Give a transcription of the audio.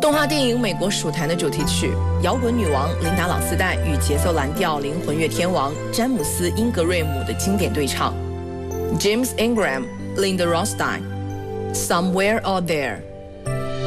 动画电影《美国鼠坛》的主题曲，摇滚女王琳达·朗斯代与节奏蓝调灵魂乐天王詹姆斯·英格瑞姆的经典对唱 ，James Ingram、Linda Ronstadt，Somewhere Out There。